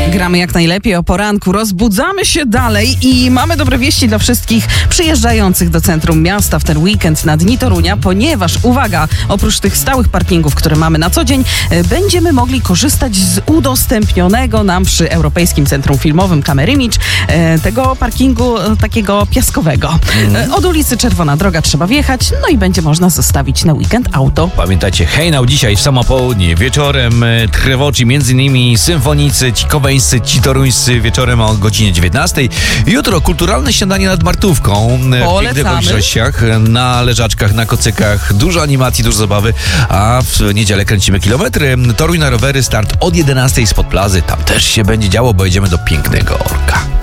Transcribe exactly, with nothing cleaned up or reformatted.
Gramy jak najlepiej o poranku, rozbudzamy się dalej i mamy dobre wieści dla wszystkich przyjeżdżających do centrum miasta w ten weekend na Dni Torunia, ponieważ, uwaga, oprócz tych stałych parkingów, które mamy na co dzień, będziemy mogli korzystać z udostępnionego nam przy Europejskim Centrum Filmowym Kamerymidż tego parkingu takiego piaskowego. Mm. Od ulicy Czerwona Droga trzeba wjechać, no i będzie można zostawić na weekend auto. Pamiętajcie, hejnał dzisiaj w samo południe, wieczorem trwoci, między innymi symfonicy, ci koweńscy, ci toruńscy, wieczorem o godzinie dziewiętnastej. Jutro kulturalne śniadanie nad Martówką w pięknych okolicznościach, na leżaczkach, na kocykach, dużo animacji, dużo zabawy, a w niedzielę kręcimy kilometry. Toruń na rowery, start od jedenastej spod plazy, tam też się będzie działo, bo jedziemy do pięknego Orka.